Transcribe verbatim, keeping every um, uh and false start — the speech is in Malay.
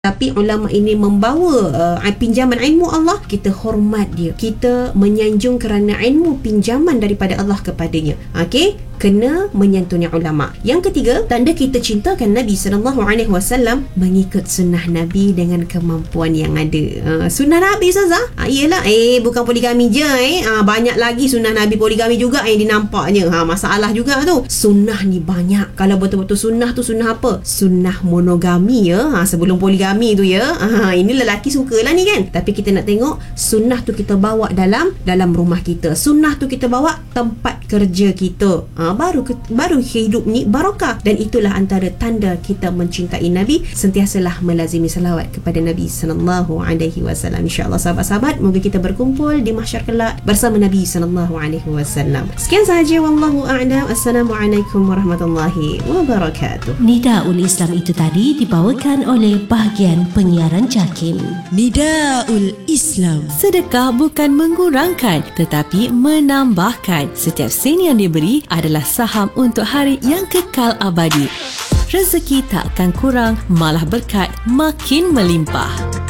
Tapi ulama ini membawa uh, pinjaman ilmu Allah, kita hormat dia, kita menyanjung kerana ilmu pinjaman daripada Allah kepadanya. Okey, kena menyantungi ulama. Yang ketiga, tanda kita cintakan Nabi sallallahu alaihi wasallam, mengikut sunnah Nabi dengan kemampuan yang ada. Uh, sunnah Nabi Ustazah? Ah, iyalah, eh bukan poligami je eh. Ah, banyak lagi sunnah Nabi poligami juga yang dinampaknya. Ha, masalah juga tu. Sunnah ni banyak. Kalau betul-betul sunnah tu sunnah apa? Sunnah monogami ya. Ha, sebelum poligami tu ya. Ha, ini lelaki sukalah ni kan. Tapi kita nak tengok sunnah tu kita bawa dalam dalam rumah kita. Sunnah tu kita bawa tempat kerja kita. Ha, baru baru hidup ni barakah. Dan itulah antara tanda kita mencintai Nabi. Sentiasalah melazimi salawat kepada Nabi sallallahu alaihi wasallam. Insya-Allah sahabat-sahabat, moga kita berkumpul di mahsyar kelak bersama Nabi sallallahu alaihi wasallam. Sekian sahaja, wallahu a'lam. Assalamualaikum warahmatullahi wabarakatuh. Nidaul Islam itu tadi dibawakan oleh bahagian penyiaran JAKIM. Nidaul Islam. Sedekah bukan mengurangkan tetapi menambahkan. Setiap sen yang diberi adalah saham untuk hari yang kekal abadi. Rezeki tak akan kurang, malah berkat makin melimpah.